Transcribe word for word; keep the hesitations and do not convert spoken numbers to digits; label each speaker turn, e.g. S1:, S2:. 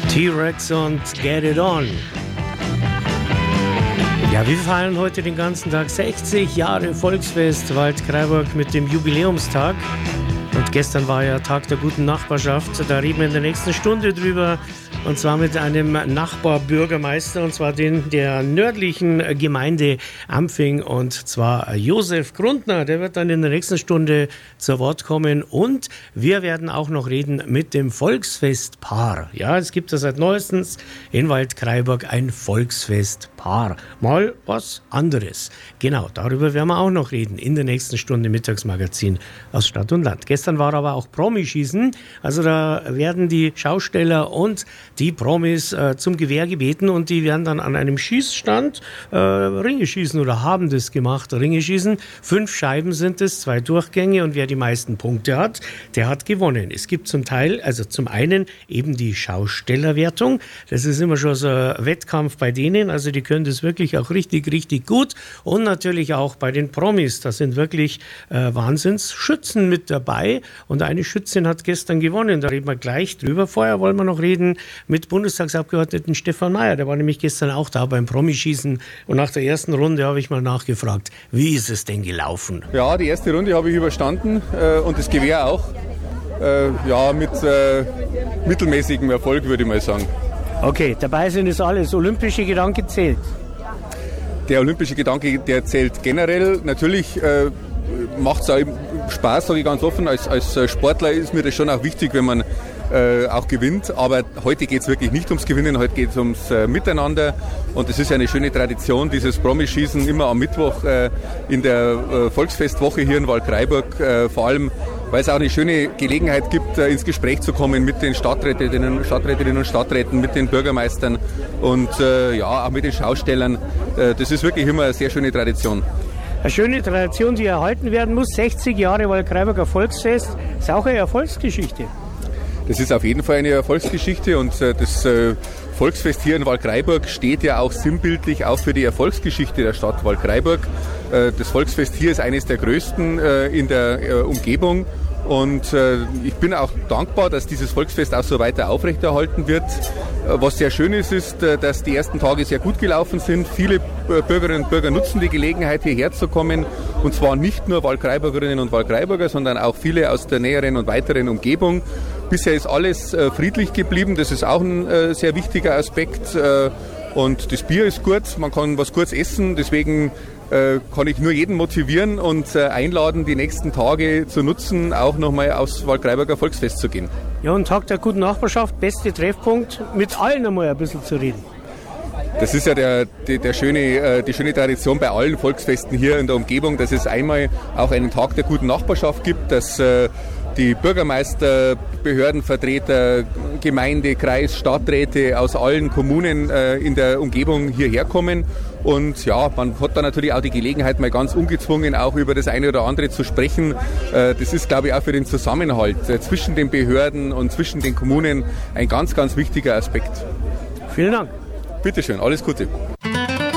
S1: T-Rex und Get It On. Ja, wir feiern heute den ganzen Tag sechzig Jahre Volksfest Waldkraiburg mit dem Jubiläumstag. Und gestern war ja Tag der guten Nachbarschaft. Da reden wir in der nächsten Stunde drüber. Und zwar mit einem Nachbarbürgermeister, und zwar den der nördlichen Gemeinde Ampfing, und zwar Josef Grundner. Der wird dann in der nächsten Stunde zu Wort kommen. Und wir werden auch noch reden mit dem Volksfestpaar. Ja, es gibt ja seit neuestens in Waldkraiburg ein Volksfestpaar. Mal was anderes. Genau, darüber werden wir auch noch reden in der nächsten Stunde Mittagsmagazin aus Stadt und Land. Gestern war aber auch Promischießen. Also da werden die Schausteller und die Promis äh, zum Gewehr gebeten, und die werden dann an einem Schießstand äh, Ringe schießen oder haben das gemacht, Ringe schießen. Fünf Scheiben sind es, zwei Durchgänge, und wer die meisten Punkte hat, der hat gewonnen. Es gibt zum Teil, also zum einen eben die Schaustellerwertung. Das ist immer schon so ein Wettkampf bei denen, also die können das wirklich auch richtig, richtig gut. Und natürlich auch bei den Promis, da sind wirklich äh, Wahnsinnsschützen mit dabei, und eine Schützin hat gestern gewonnen, da reden wir gleich drüber. Vorher wollen wir noch reden mit Bundestagsabgeordneten Stefan Mayer. Der war nämlich gestern auch da beim Promischießen, und nach der ersten Runde habe ich mal nachgefragt, wie ist es denn gelaufen?
S2: Ja, die erste Runde habe ich überstanden äh, und das Gewehr auch. Äh, ja, mit äh, mittelmäßigem Erfolg, würde ich mal sagen.
S1: Okay, dabei sind es alles. Olympische Gedanke zählt?
S2: Der olympische Gedanke, der zählt generell. Natürlich äh, macht es auch Spaß, sage ich ganz offen. Als, als Sportler ist mir das schon auch wichtig, wenn man Äh, auch gewinnt, aber heute geht es wirklich nicht ums Gewinnen, heute geht es ums äh, Miteinander, und es ist ja eine schöne Tradition, dieses Promischießen immer am Mittwoch äh, in der äh, Volksfestwoche hier in Waldkraiburg, äh, vor allem, weil es auch eine schöne Gelegenheit gibt, äh, ins Gespräch zu kommen mit den Stadträtinnen, Stadträtinnen und Stadträten, mit den Bürgermeistern und äh, ja, auch mit den Schaustellern. Äh, das ist wirklich immer eine sehr schöne Tradition.
S1: Eine schöne Tradition, die erhalten werden muss. sechzig Jahre Waldkraiburger Volksfest, ist auch eine Erfolgsgeschichte.
S2: Das ist auf jeden Fall eine Erfolgsgeschichte, und äh, das äh, Volksfest hier in Waldkraiburg steht ja auch sinnbildlich auch für die Erfolgsgeschichte der Stadt Waldkraiburg. Äh, das Volksfest hier ist eines der größten äh, in der äh, Umgebung, und äh, ich bin auch dankbar, dass dieses Volksfest auch so weiter aufrechterhalten wird. Äh, was sehr schön ist, ist, äh, dass die ersten Tage sehr gut gelaufen sind. Viele äh, Bürgerinnen und Bürger nutzen die Gelegenheit, hierher zu kommen, und zwar nicht nur Waldkraiburgerinnen und Waldkraiburger, sondern auch viele aus der näheren und weiteren Umgebung. Bisher ist alles äh, friedlich geblieben, das ist auch ein äh, sehr wichtiger Aspekt, äh, und das Bier ist gut, man kann was kurz essen, deswegen äh, kann ich nur jeden motivieren und äh, einladen, die nächsten Tage zu nutzen, auch nochmal aufs Waldkraiburger Volksfest zu gehen.
S1: Ja, und Tag der guten Nachbarschaft, beste Treffpunkt, mit allen einmal ein bisschen zu reden.
S2: Das ist ja der, die, der schöne, die schöne Tradition bei allen Volksfesten hier in der Umgebung, dass es einmal auch einen Tag der guten Nachbarschaft gibt, dass die Bürgermeister, Behördenvertreter, Gemeinde, Kreis, Stadträte aus allen Kommunen in der Umgebung hierher kommen. Und ja, man hat dann natürlich auch die Gelegenheit, mal ganz ungezwungen auch über das eine oder andere zu sprechen. Das ist, glaube ich, auch für den Zusammenhalt zwischen den Behörden und zwischen den Kommunen ein ganz, ganz wichtiger Aspekt.
S1: Vielen Dank.
S2: Bitte schön, alles Gute.